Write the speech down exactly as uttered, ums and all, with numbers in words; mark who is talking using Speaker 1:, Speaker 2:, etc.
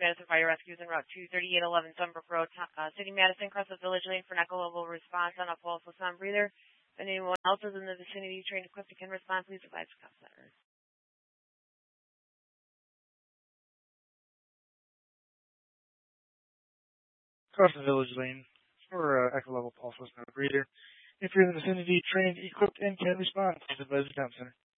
Speaker 1: Madison Fire Rescue is en route to thirty-eight eleven Sunbrook Road, uh, City Madison, across the Village Lane for an echo level response on a pulseless non-breather. If anyone else is in the vicinity trained equipped and can respond, please advise the Comm Center.
Speaker 2: Across the Village Lane for uh, echo level pulseless non-breather. If you're in the vicinity, trained, equipped, and can respond, please advise the Comm Center.